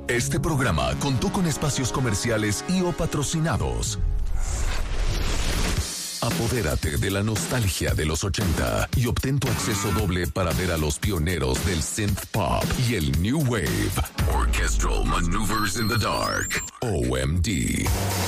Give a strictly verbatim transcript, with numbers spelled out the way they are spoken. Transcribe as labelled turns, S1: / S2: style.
S1: Este programa contó con espacios comerciales y o patrocinados. Apodérate de la nostalgia de los ochenta y obtén tu acceso doble para ver a los pioneros del synth pop y el new wave. Orchestral Maneuvers in the Dark. O M D.